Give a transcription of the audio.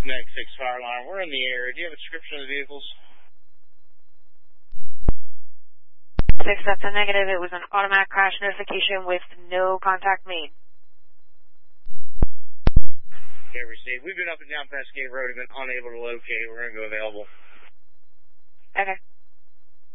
Next 6 fire alarm. We're in the area. Do you have a description of the vehicles? 6, that's a negative. It was an automatic crash notification with no contact made. Okay, received. We've been up and down Cascade Road and been unable to locate. We're going to go available. Okay.